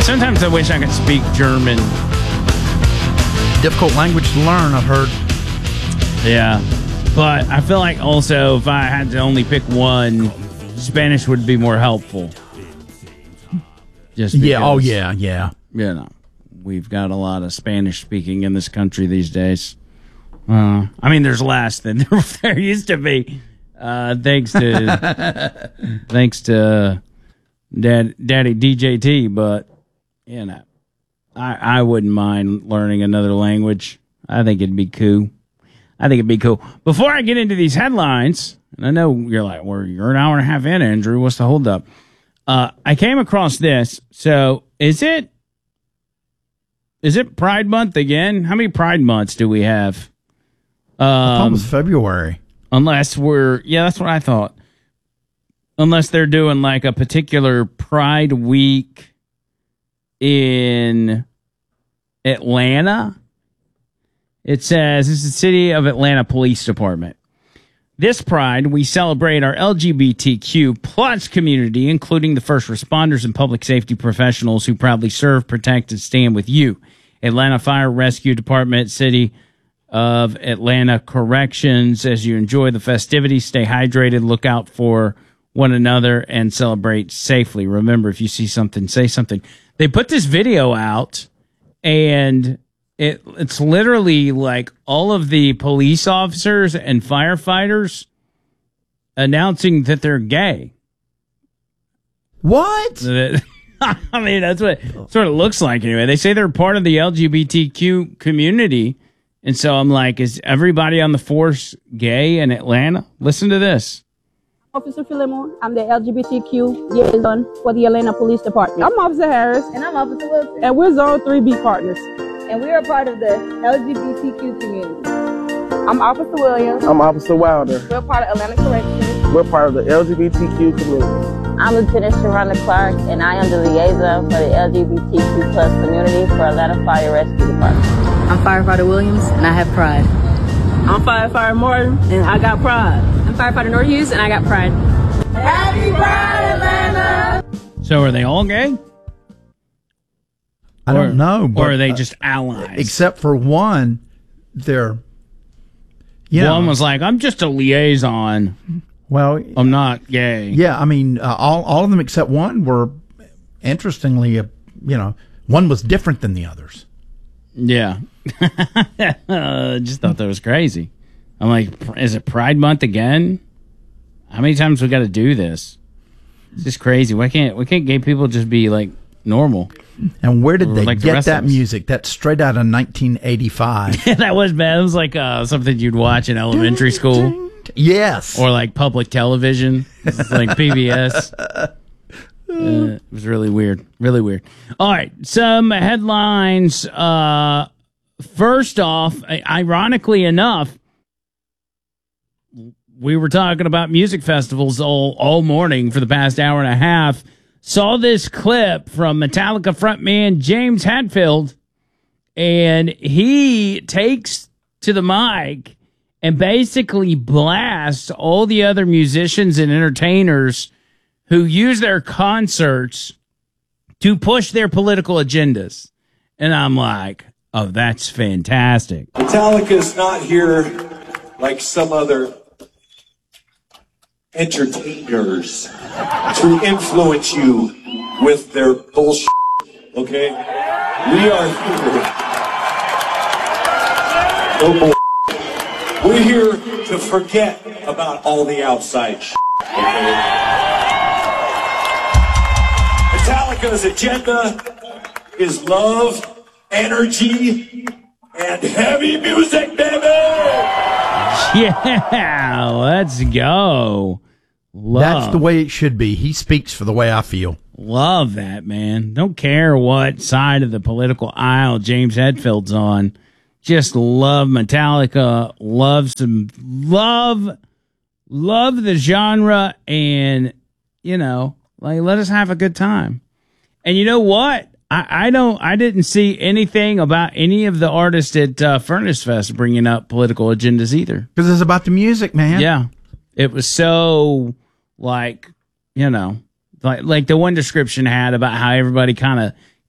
Sometimes I wish I could speak German. Difficult language to learn, I've heard. Yeah. But I feel like also if I had to only pick one, Spanish would be more helpful. Just because, yeah. You know, we've got a lot of Spanish speaking in this country these days. I mean, there's less than there used to be. Thanks to Daddy DJT, but you know, I wouldn't mind learning another language. I think it'd be cool. Before I get into these headlines, and I know you're like, well, you're an hour and a half in, Andrew. What's the holdup? I came across this. So is it Pride Month again? How many Pride Months do we have? I thought it was February. Unless that's what I thought. Unless they're doing like a particular Pride Week in Atlanta. It says, this is the City of Atlanta Police Department. This Pride, we celebrate our LGBTQ plus community, including the first responders and public safety professionals who proudly serve, protect, and stand with you. Atlanta Fire Rescue Department, City of Atlanta Corrections. As you enjoy the festivities, stay hydrated, look out for one another, and celebrate safely. Remember, if you see something, say something. They put this video out, and it's literally like all of the police officers and firefighters announcing that they're gay. What? I mean, that's what it sort of looks like anyway. They say they're part of the LGBTQ community. And so I'm like, is everybody on the force gay in Atlanta? Listen to this. Officer Philemon, I'm the LGBTQ liaison for the Atlanta Police Department. I'm Officer Harris. And I'm Officer Wilson. And we're Zone 3B partners. And we are part of the LGBTQ community. I'm Officer Williams. I'm Officer Wilder. We're part of Atlanta Corrections. We're part of the LGBTQ community. I'm Lieutenant Sharonda Clark, and I am the liaison for the LGBTQ plus community for Atlanta Fire Rescue Department. I'm Firefighter Williams, and I have pride. I'm Firefighter Martin, and I got pride. I'm Firefighter North Hughes, and I got pride. Happy Pride, Atlanta! So are they all gay? I don't know. Or are they just allies? Except for one, they're... One was like, I'm just a liaison. Well, I'm not gay. Yeah, I mean, all of them except one were, interestingly, one was different than the others. Yeah. Just thought that was crazy. I'm like, is it Pride Month again? How many times we got to do this? It's just crazy. Why can't gay people just be like normal? And where did they like get that music? That's straight out of 1985. That was bad. It was like something you'd watch in elementary school. Yes. Or like public television. Like PBS. It was really weird. Really weird. All right. Some headlines. First off, ironically enough, we were talking about music festivals all morning for the past hour and a half. Saw this clip from Metallica frontman James Hetfield, and he takes to the mic and basically blasts all the other musicians and entertainers who use their concerts to push their political agendas. And I'm like, oh, that's fantastic. Metallica's not here like some other entertainers to influence you with their bullshit, okay? We are here. No bullshit. We're here to forget about all the outside shit, okay? Metallica's agenda is love, energy, and heavy music, baby! Yeah, let's go. Love. That's the way it should be. He speaks for the way I feel. Love that, man. Don't care what side of the political aisle James Hetfield's on. Just love Metallica. Love the genre, and let us have a good time. And you know what? I didn't see anything about any of the artists at Furnace Fest bringing up political agendas either. Because it's about the music, man. Yeah. It was so like the one description had about how everybody kind of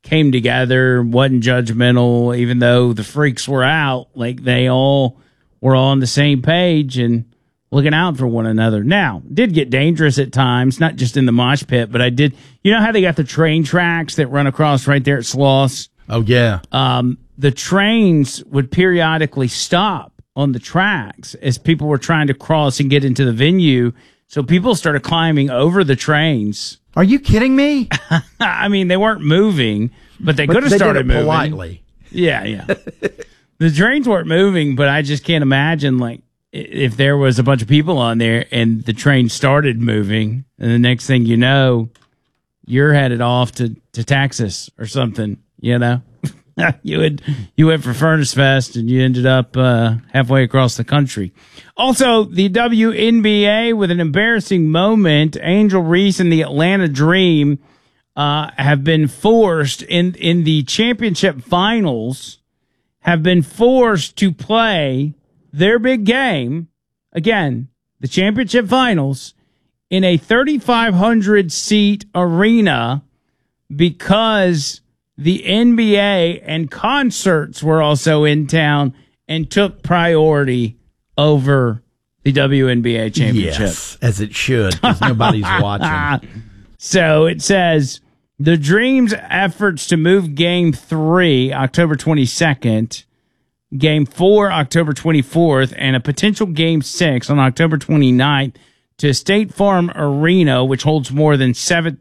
came together, wasn't judgmental, even though the freaks were out. Like, they all were on the same page and looking out for one another. Now, did get dangerous at times, not just in the mosh pit, but you know how they got the train tracks that run across right there at Sloss? Oh, yeah. The trains would periodically stop on the tracks as people were trying to cross and get into the venue. So people started climbing over the trains. Are you kidding me? I mean, they weren't moving, but they could have started did it moving. politely. Yeah. The trains weren't moving, but I just can't imagine, like, if there was a bunch of people on there and the train started moving, and the next thing you know, you're headed off to Texas or something, you know? You went for Furnace Fest and you ended up halfway across the country. Also, the WNBA with an embarrassing moment. Angel Reese and the Atlanta Dream have been forced in the championship finals, have been forced to play their big game, again, the championship finals, in a 3,500 seat arena because the NBA and concerts were also in town and took priority over the WNBA championship. Yes, as it should, because nobody's watching. So it says the Dream's efforts to move Game 3, October 22nd, Game 4, October 24th, and a potential Game 6 on October 29th to State Farm Arena, which holds more than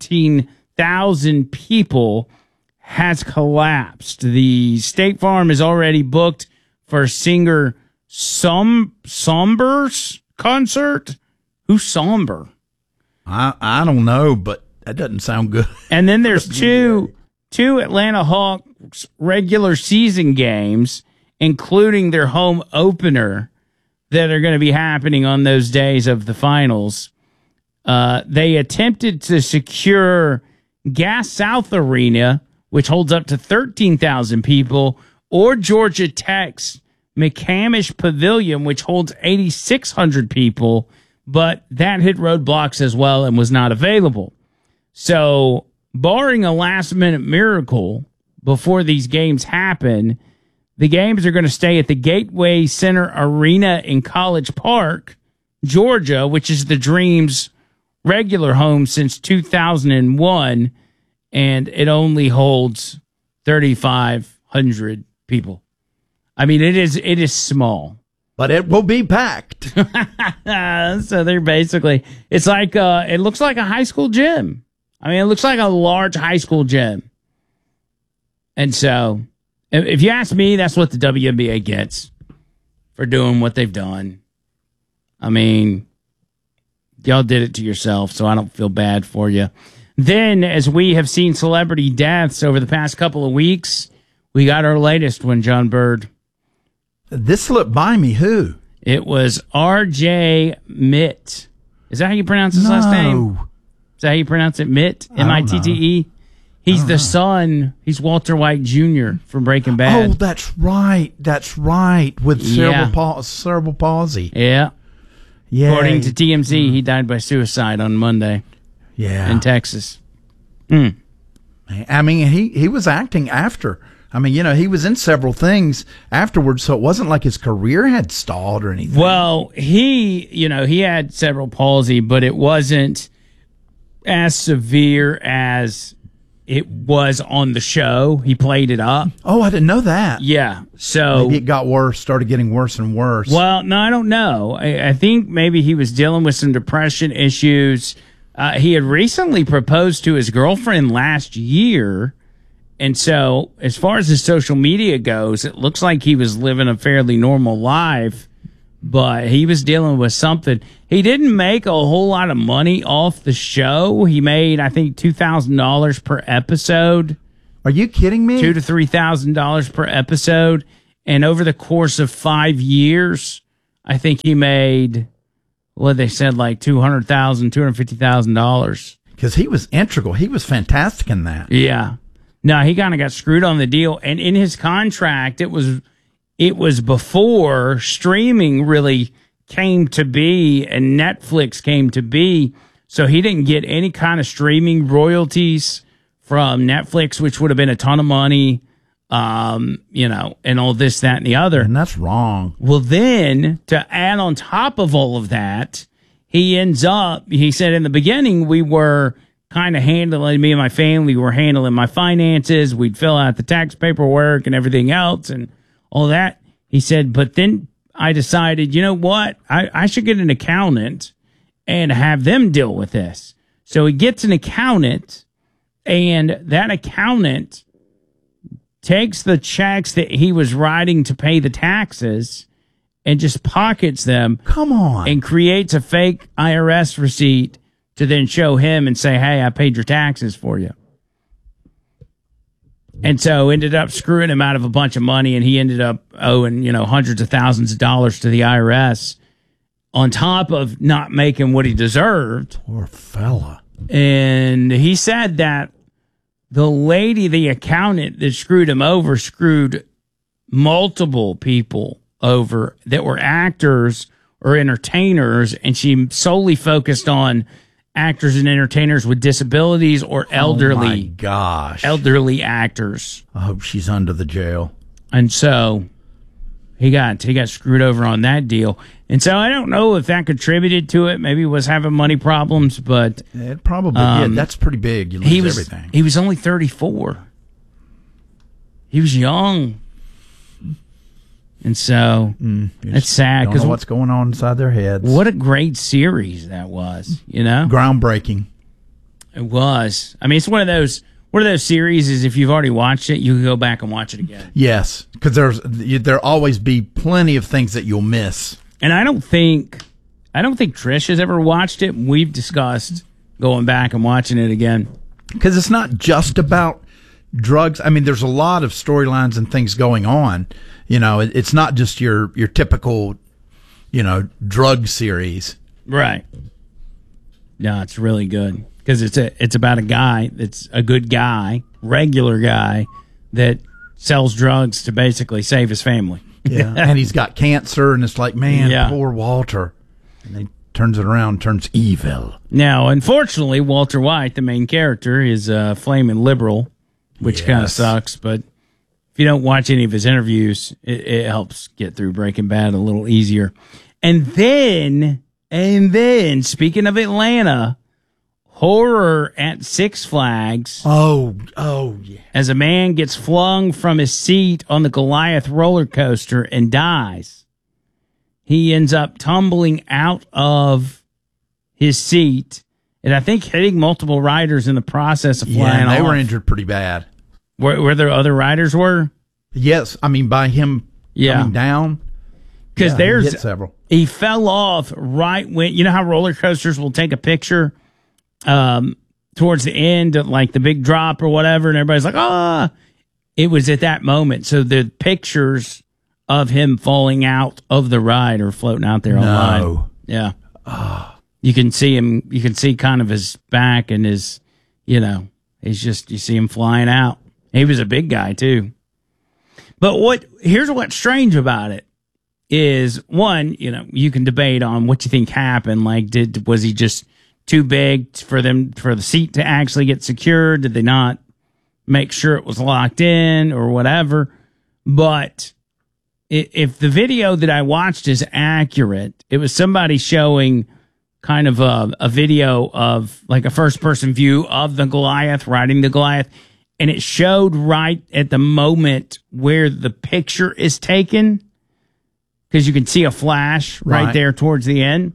17,000 people, has collapsed. The State Farm is already booked for singer Somber's concert. Who's Somber? I don't know, but that doesn't sound good. And then there's two Atlanta Hawks regular season games, including their home opener, that are going to be happening on those days of the finals. They attempted to secure Gas South Arena, which holds up to 13,000 people, or Georgia Tech's McCamish Pavilion, which holds 8,600 people, but that hit roadblocks as well and was not available. So, barring a last-minute miracle before these games happen, the games are going to stay at the Gateway Center Arena in College Park, Georgia, which is the Dream's regular home since 2001, and it only holds 3,500 people. I mean, it is small, but it will be packed. So they're basically, it's like it looks like a high school gym. I mean, it looks like a large high school gym. And so, if you ask me, that's what the WNBA gets for doing what they've done. I mean, y'all did it to yourself, so I don't feel bad for you. Then, as we have seen celebrity deaths over the past couple of weeks, we got our latest one, John Bird. This slipped by me. Who? It was R.J. Mitt. Is that how you pronounce his last name? Is that how you pronounce it? Mitt? M-I-T-T-E? He's the son. He's Walter White Jr. from Breaking Bad. Oh, that's right. That's right. With cerebral palsy. Yeah. Yeah. According to TMZ, he died by suicide on Monday. Yeah. In Texas. I mean, he was acting after. I mean, you know, he was in several things afterwards, so it wasn't like his career had stalled or anything. Well, he had cerebral palsy, but it wasn't as severe as it was on the show. He played it up. Oh, I didn't know that. Yeah. So maybe it got worse, started getting worse and worse. Well, no, I don't know. I think maybe he was dealing with some depression issues. He had recently proposed to his girlfriend last year. And so, as far as his social media goes, it looks like he was living a fairly normal life, but he was dealing with something. He didn't make a whole lot of money off the show. He made, I think, $2,000 per episode. Are you kidding me? $2,000 to $3,000 per episode. And over the course of 5 years, I think he made, what they said, like $200,000, $250,000. Because he was integral. He was fantastic in that. Yeah. No, he kind of got screwed on the deal. And in his contract, it was before streaming really came to be and Netflix came to be. So he didn't get any kind of streaming royalties from Netflix, which would have been a ton of money, you know, and all this, that, and the other. And that's wrong. Well, then to add on top of all of that, he said in the beginning, we were kind of handling, me and my family were handling my finances. We'd fill out the tax paperwork and everything else and all that. He said, but then I decided, you know what? I should get an accountant and have them deal with this. So he gets an accountant, and that accountant takes the checks that he was writing to pay the taxes and just pockets them. Come on. And creates a fake IRS receipt to then show him and say, hey, I paid your taxes for you. And so ended up screwing him out of a bunch of money, and he ended up owing, you know, hundreds of thousands of dollars to the IRS on top of not making what he deserved. Poor fella. And he said that the lady, the accountant that screwed him over, screwed multiple people over that were actors or entertainers, and she solely focused on actors and entertainers with disabilities or elderly. Oh my gosh. Elderly actors. I hope she's under the jail. And so he got screwed over on that deal. And so I don't know if that contributed to it. Maybe he was having money problems, but It probably did. That's pretty big. You lose everything. He was only 34. He was young. And so it's sad Don't because know what's going on inside their heads. what a great series that was, you know? Groundbreaking. It was. I mean, it's one of those series is if you've already watched it, you can go back and watch it again. Yes, because there'll always be plenty of things that you'll miss. And I don't think Trish has ever watched it. We've discussed going back and watching it again. Because it's not just about drugs. I mean, there's a lot of storylines and things going on. You know, it's not just your typical, you know, drug series. Right. No, it's really good because it's about a guy that's a good guy, regular guy that sells drugs to basically save his family. Yeah, and he's got cancer, and it's like, man, Yeah. poor Walter. And he turns it around, turns evil. Now, unfortunately, Walter White, the main character, is a flaming liberal, which kind of Yes. sucks. But if you don't watch any of his interviews, it helps get through Breaking Bad a little easier. And then, speaking of Atlanta, horror at Six Flags. Oh, yeah. As a man gets flung from his seat on the Goliath roller coaster and dies. He ends up tumbling out of his seat and I think hitting multiple riders in the process of flying Yeah, they off. were injured pretty bad. Where there other riders were? Yes, I mean, by him coming down. Because He hit several. he fell off right when, you know how roller coasters will take a picture towards the end of like the big drop or whatever, and everybody's like, ah, it was at that moment. So the pictures of him falling out of the ride are floating out there online. Yeah. You can see him, you can see kind of his back and his, you know, he's just, you see him flying out. He was a big guy too. But here's what's strange about it is, one, you know, you can debate on what you think happened. Like, was he just too big for the seat to actually get secured? Did they not make sure it was locked in or whatever? But if the video that I watched is accurate, it was somebody showing kind of a video of like a first person view of the Goliath, riding the Goliath. And it showed right at the moment where the picture is taken, because you can see a flash right there towards the end.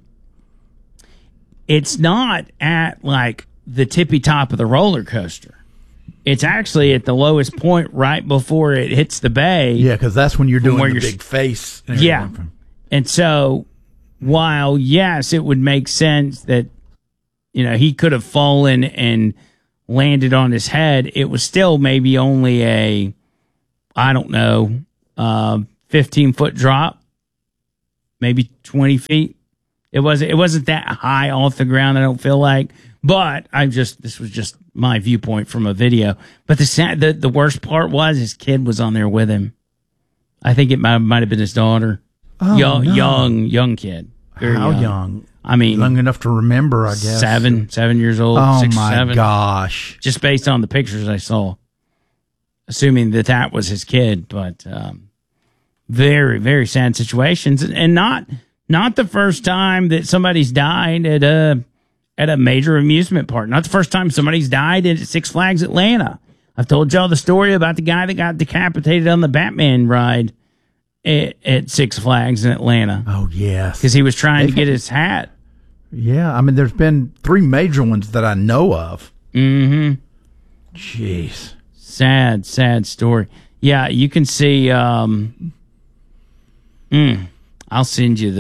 It's not at like the tippy top of the roller coaster. It's actually at the lowest point right before it hits the bay. Yeah, because that's when you're doing where the you're big face. And Yeah. everything. And so while, yes, it would make sense that, you know, he could have fallen and landed on his head, it was still maybe only a, I don't know, 15-foot drop, maybe 20 feet. It wasn't that high off the ground, I don't feel like. But this was just my viewpoint from a video. But the worst part was his kid was on there with him. I think it might have been his daughter. Oh, no. Young kid. Very How young? I mean, long enough to remember, I guess. 7 years old. Oh 6 or my 7. gosh! Just based on the pictures I saw, assuming that was his kid, but very, very sad situations, and not the first time that somebody's died at a major amusement park. Not the first time somebody's died at Six Flags Atlanta. I've told y'all the story about the guy that got decapitated on the Batman ride at Six Flags in Atlanta. Oh, yes. Because he was trying to get his hat. Yeah, I mean, there's been 3 major ones that I know of. Mm-hmm. Jeez. Sad story. Yeah, you can see... I'll send you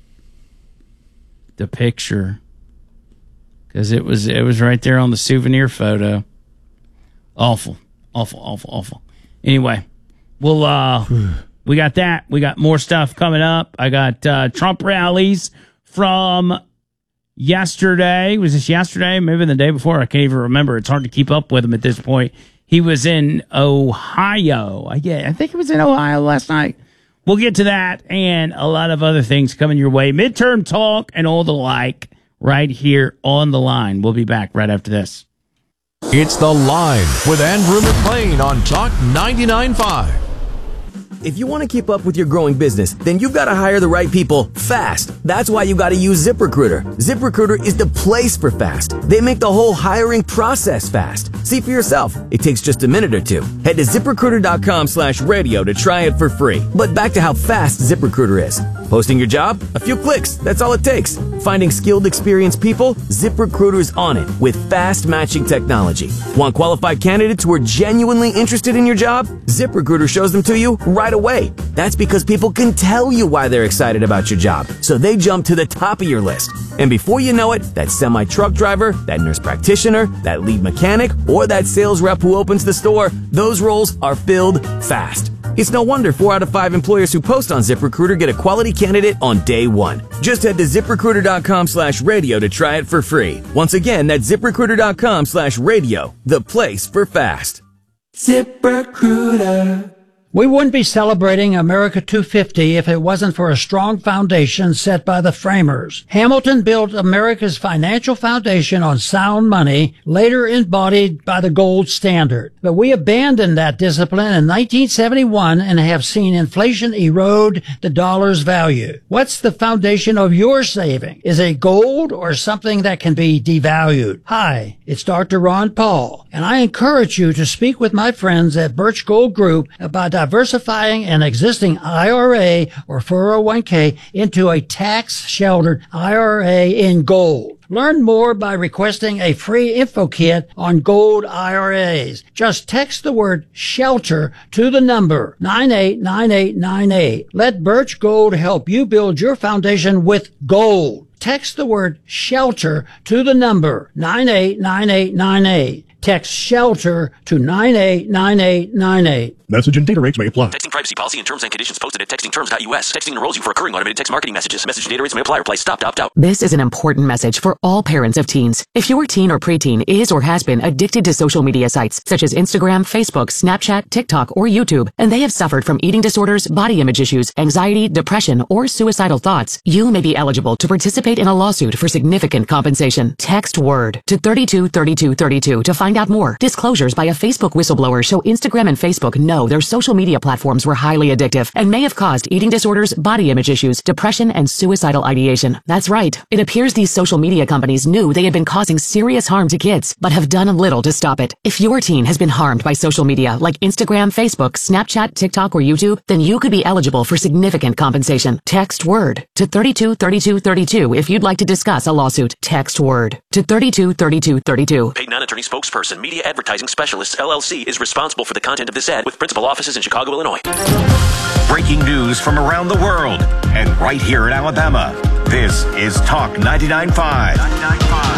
the picture. Because it was right there on the souvenir photo. Awful. Anyway, we'll we got that. We got more stuff coming up. I got Trump rallies from yesterday. Was this yesterday? Maybe the day before. I can't even remember. It's hard to keep up with him at this point. He was in Ohio. I think he was in Ohio last night. We'll get to that and a lot of other things coming your way. Midterm talk and all the like right here on The Line. We'll be back right after this. It's The Line with Andrew McLean on Talk 99.5. If you want to keep up with your growing business, then you've got to hire the right people fast. That's why you got to use ZipRecruiter. ZipRecruiter is the place for fast. They make the whole hiring process fast. See for yourself. It takes just a minute or two. Head to ZipRecruiter.com/radio to try it for free. But back to how fast ZipRecruiter is. Posting your job? A few clicks. That's all it takes. Finding skilled, experienced people? ZipRecruiter's on it with fast matching technology. Want qualified candidates who are genuinely interested in your job? ZipRecruiter shows them to you right away. That's because people can tell you why they're excited about your job, so they jump to the top of your list. And before you know it, that semi-truck driver, that nurse practitioner, that lead mechanic, or that sales rep who opens the store, those roles are filled fast. It's no wonder 4 out of 5 employers who post on ZipRecruiter get a quality candidate on day one. Just head to ZipRecruiter.com/radio to try it for free. Once again, that's ZipRecruiter.com/radio, the place for fast. ZipRecruiter. We wouldn't be celebrating America 250 if it wasn't for a strong foundation set by the framers. Hamilton built America's financial foundation on sound money, later embodied by the gold standard. But we abandoned that discipline in 1971 and have seen inflation erode the dollar's value. What's the foundation of your saving? Is it gold or something that can be devalued? Hi, it's Dr. Ron Paul, and I encourage you to speak with my friends at Birch Gold Group about diversifying an existing IRA or 401k into a tax-sheltered IRA in gold. Learn more by requesting a free info kit on gold IRAs. Just text the word SHELTER to the number 989898. Let Birch Gold help you build your foundation with gold. Text the word SHELTER to the number 989898. Text SHELTER to 989898. Message and data rates may apply. Texting privacy policy and terms and conditions posted at textingterms.us. Texting enrolls you for recurring automated text marketing messages. Message and data rates may apply. Reply stop to opt out. This is an important message for all parents of teens. If your teen or preteen is or has been addicted to social media sites such as Instagram, Facebook, Snapchat, TikTok, or YouTube, and they have suffered from eating disorders, body image issues, anxiety, depression, or suicidal thoughts, you may be eligible to participate in a lawsuit for significant compensation. Text WORD to 323232 to find out more. Disclosures by a Facebook whistleblower show Instagram and Facebook know their social media platforms were highly addictive and may have caused eating disorders, body image issues, depression, and suicidal ideation. That's right. It appears these social media companies knew they had been causing serious harm to kids, but have done little to stop it. If your teen has been harmed by social media like Instagram, Facebook, Snapchat, TikTok, or YouTube, then you could be eligible for significant compensation. Text WORD to 323232 if you'd like to discuss a lawsuit. Text WORD to 323232. Paid non-attorney spokesperson, Media Advertising Specialists, LLC, is responsible for the content of this ad with principal offices in Chicago, Illinois. Breaking news from around the world and right here in Alabama. This is Talk 99.5.